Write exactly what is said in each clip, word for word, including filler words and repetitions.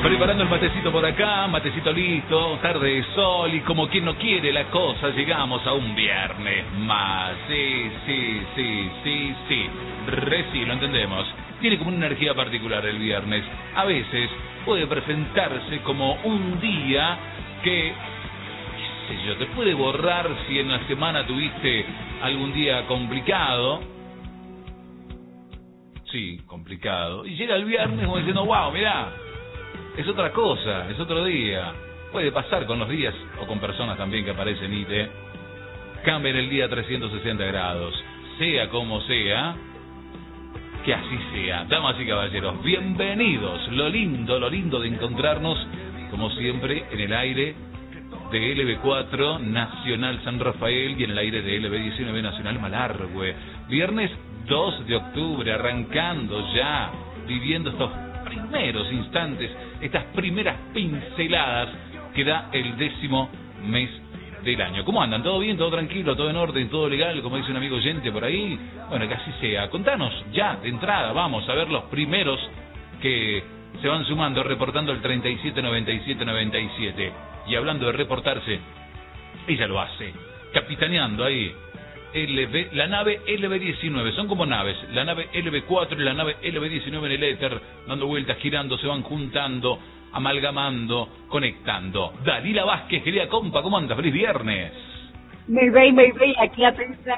Preparando el matecito por acá, matecito listo, tarde de sol y como quien no quiere la cosa, llegamos a un viernes más. Sí, sí, sí, sí, sí. Re sí, lo entendemos. Tiene como una energía particular el viernes. A veces puede presentarse como un día que, qué sé yo, te puede borrar si en la semana tuviste algún día complicado. Sí, complicado. Y llega el viernes como diciendo, wow, mirá, es otra cosa, es otro día. Puede pasar con los días o con personas también que aparecen y te cambian el día a trescientos sesenta grados. Sea como sea, que así sea. Damas y caballeros, bienvenidos. Lo lindo, lo lindo de encontrarnos, como siempre, en el aire de L B cuatro Nacional San Rafael y en el aire de L B diecinueve Nacional Malargüe. Viernes dos de octubre, arrancando ya, viviendo estos primeros instantes, estas primeras pinceladas que da el décimo mes del año. ¿Cómo andan? ¿Todo bien? ¿Todo tranquilo? ¿Todo en orden? ¿Todo legal? Como dice un amigo oyente por ahí. Bueno, que así sea. Contanos ya, de entrada, vamos a ver los primeros que se van sumando, reportando el treinta y siete noventa y siete noventa y siete. Y hablando de reportarse, ella lo hace, capitaneando ahí L B, la nave L B diecinueve, son como naves, la nave L B cuatro y la nave L B diecinueve en el éter, dando vueltas, girando, se van juntando, amalgamando, conectando. Dalila Vázquez, querida compa, ¿cómo andas? ¡Feliz viernes! Me ve, me ve, aquí a pensar,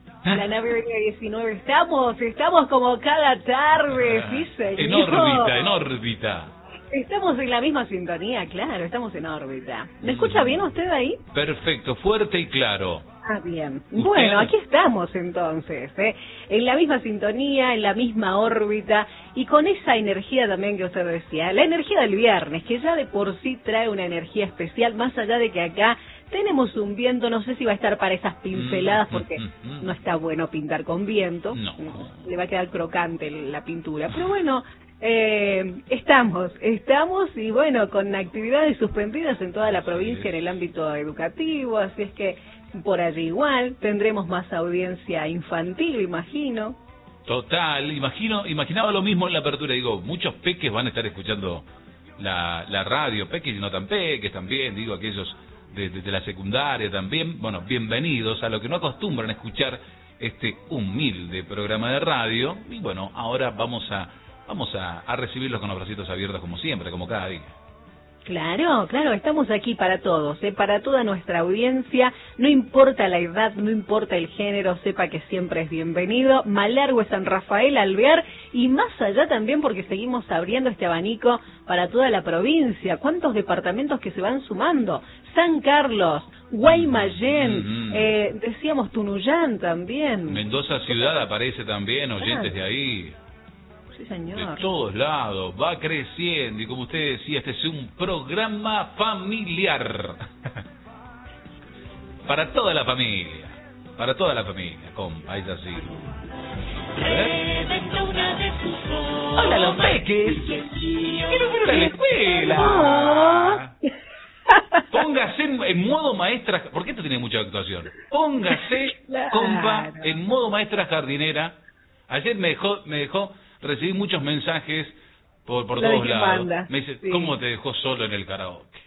la nave L B diecinueve, estamos, estamos como cada tarde, sí señor. En órbita, en órbita. Estamos en la misma sintonía, claro, estamos en órbita. ¿Me escucha bien usted ahí? Perfecto, fuerte y claro. Ah, bien. Bueno, aquí estamos entonces, ¿eh? En la misma sintonía, en la misma órbita y con esa energía también que usted decía, la energía del viernes, que ya de por sí trae una energía especial, más allá de que acá tenemos un viento, no sé si va a estar para esas pinceladas porque no está bueno pintar con viento, no. Le va a quedar crocante la pintura, pero bueno, eh, estamos, estamos y bueno, con actividades suspendidas en toda la provincia en el ámbito educativo, así es que por allí igual tendremos más audiencia infantil, imagino. Total, imagino, imaginaba lo mismo en la apertura, digo, muchos peques van a estar escuchando la, la radio, peques y no tan peques también, digo, aquellos de, de, de la secundaria también, bueno, bienvenidos a lo que no acostumbran a escuchar este humilde programa de radio, y bueno, ahora vamos a vamos a, a recibirlos con los bracitos abiertos como siempre, como cada día. Claro, claro, estamos aquí para todos, ¿eh? Para toda nuestra audiencia, no importa la edad, no importa el género, sepa que siempre es bienvenido. Malargüe, San Rafael, Alvear y más allá también porque seguimos abriendo este abanico para toda la provincia. ¿Cuántos departamentos que se van sumando? San Carlos, Guaymallén, mm-hmm. eh, decíamos Tunuyán también. Mendoza Ciudad aparece también, oyentes ah. de ahí. Sí, señor. De todos lados, va creciendo y como usted decía, este es un programa familiar. Para toda la familia, para toda la familia, compa, es así. Hola los peques, quiero ver a la escuela. Póngase en, en modo maestra, porque esto tiene mucha actuación. Póngase, claro. compa, en modo maestra jardinera. Ayer me dejó, me dejó recibí muis mensajes por, por todos lados. Manda. Me dice, sí. ¿Cómo te dejó solo en el karaoke?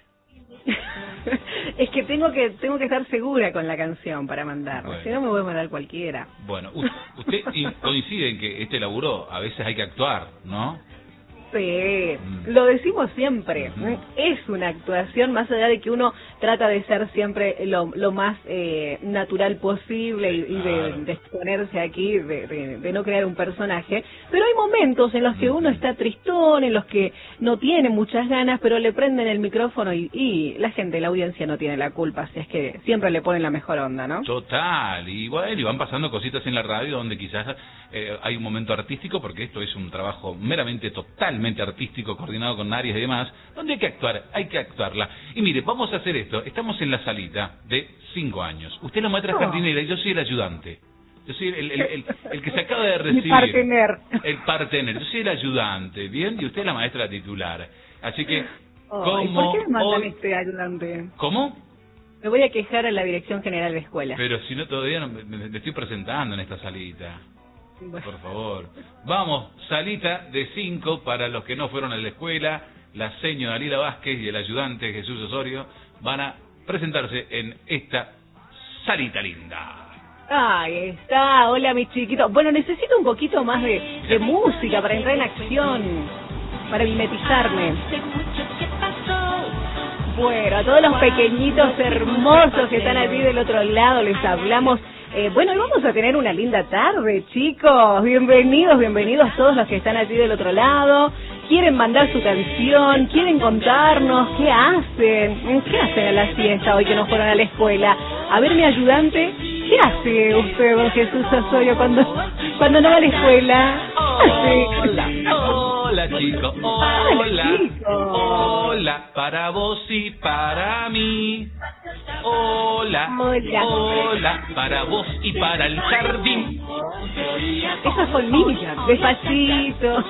Es que tengo que tengo que estar segura con la canción para mandar, bueno. Si no me voy a mandar cualquiera. Bueno, usted coincide en que este laburo a veces hay que actuar, ¿no? Sí, mm. lo decimos siempre, mm. es una actuación más allá de que uno trata de ser siempre lo, lo más eh, natural posible y, y de, de exponerse aquí, de, de, de no crear un personaje, pero hay momentos en los que uno está tristón, en los que no tiene muchas ganas, pero le prenden el micrófono y, y la gente, la audiencia no tiene la culpa, así es que siempre le ponen la mejor onda, ¿no? Total, y bueno, y van pasando cositas en la radio donde quizás eh, hay un momento artístico, porque esto es un trabajo meramente total artístico, coordinado con áreas y demás, donde hay que actuar, hay que actuarla. Y mire, vamos a hacer esto, estamos en la salita de cinco años. Usted es la maestra jardinera y yo soy el ayudante. Yo soy el, el, el, el que se acaba de recibir. El partener. El partener. Yo soy el ayudante, ¿bien? Y usted es la maestra titular. Así que, oh, como ¿y por qué me mandan hoy... este ayudante? ¿Cómo? Me voy a quejar a la Dirección General de Escuela. Pero si no, todavía no, me, me estoy presentando en esta salita. Bueno. Por favor. Vamos, salita de cinco para los que no fueron a la escuela, la señora Dalila Vázquez y el ayudante Jesús Osorio van a presentarse en esta salita linda. Ahí está, hola mis chiquitos. Bueno, necesito un poquito más de, de música para entrar en acción, para mimetizarme. Bueno, a todos los pequeñitos hermosos que están allí del otro lado les hablamos. Eh, bueno, hoy vamos a tener una linda tarde, chicos. Bienvenidos, bienvenidos todos los que están allí del otro lado. Quieren mandar su canción, quieren contarnos qué hacen, qué hacen a la siesta hoy que no fueron a la escuela. A ver, mi ayudante, ¿qué hace usted, don Jesús Osorio, cuando cuando no va a la escuela? Hola, hola chicos, hola, hola, chicos. Hola, para vos y para mí. Hola, hola, hola, para vos y para el jardín. Esas son niñas, despacito.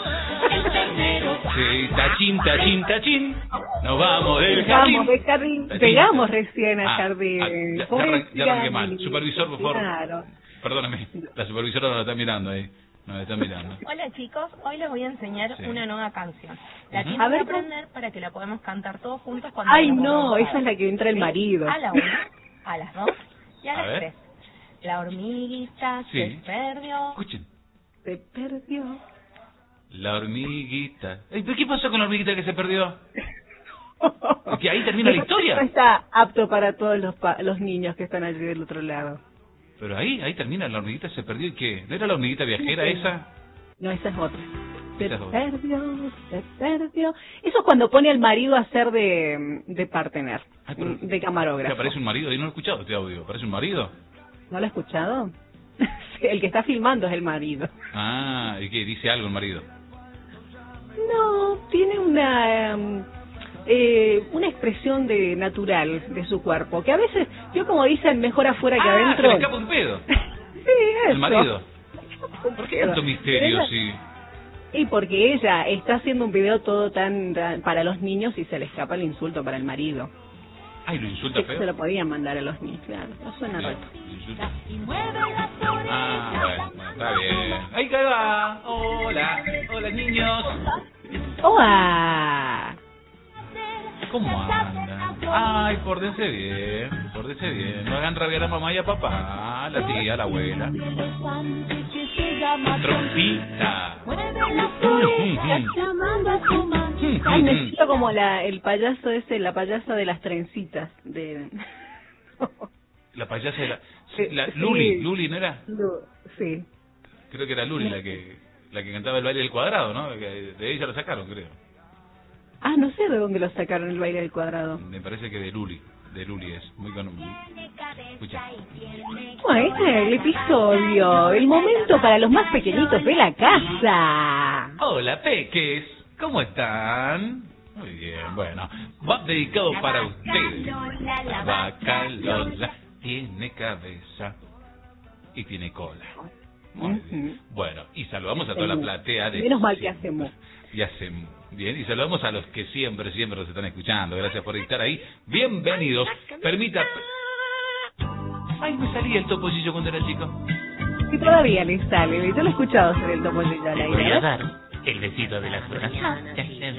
Sí, tachín, tachín, tachín. Nos vamos del jardín. Vamos del jardín. Llegamos recién al ah, jardín. Ah, ya, ya, arran, ya arranqué mal. Supervisor, por favor. Claro. Perdóname, la supervisora nos está mirando ahí. Nos está mirando. Hola chicos, hoy les voy a enseñar sí. una nueva canción. La uh-huh. tienen a ver, que aprender para que la podamos cantar todos juntos cuando... Ay no, esa es la que entra el ¿sí? marido. A la una, a las dos y a, a las ver. tres. La hormiguita sí. se perdió. Escuchen. Se perdió. La hormiguita. ¿Pero qué pasó con la hormiguita que se perdió? Porque ahí termina la historia. No está apto para todos los pa los niños que están allí del otro lado. Pero ahí, ahí termina, la hormiguita se perdió. ¿Y qué? ¿No era la hormiguita viajera sí. esa? No, esa es otra. Se es perdió, se perdió. Eso es cuando pone al marido a ser de, de partener, Ay, pero, de camarógrafo. ¿Aparece un marido? Yo no lo he escuchado este audio. ¿Aparece un marido? ¿No lo he escuchado? El que está filmando es el marido. Ah, ¿y qué? ¿Dice algo el marido? No, tiene una... Um, Eh, una expresión de natural de su cuerpo, que a veces, yo como dicen, mejor afuera que ah, adentro. Se le escapa un pedo. Sí, eso. El marido. ¿Por qué tanto misterio, ella, sí? Y porque ella está haciendo un video todo tan, tan para los niños y se le escapa el insulto para el marido. Ay, lo insulta feo. Se lo podían mandar a los niños, claro. No suena rato. Ah, bueno, bueno, está bien. Ahí va. Hola, hola niños. Hola. ¿Cómo andan? Ay, pórdense bien, pórdense bien. No hagan rabiar a mamá y a papá, a la tía, a la abuela. Trompita. Ay, me siento como la, el payaso ese, la payasa de las trencitas. De... La payasa de la... la sí. Luli, Luli, ¿no era? Sí. Creo que era Luli la que la que cantaba el baile del cuadrado, ¿no? De ella lo sacaron, creo. Ah, no sé de dónde lo sacaron el baile del cuadrado. Me parece que de Luli, de Luli es. Muy con... Escucha. Bueno, este es el episodio, el momento para los más pequeñitos de la casa. Hola, peques, ¿cómo están? Muy bien, bueno, va dedicado para ustedes. La vaca Lola tiene cabeza y tiene cola. Muy bien. Bueno, y saludamos a toda la platea de... Menos mal que hacemos. Y hacemos. Bien, y saludamos a los que siempre, siempre nos están escuchando. Gracias por estar ahí. Bienvenidos. Permita... Ay, me salía el topollillo cuando era chico. Sí, todavía le sale. Yo lo he escuchado hacer el topollillo al aire. Voy a dar el besito de la floración.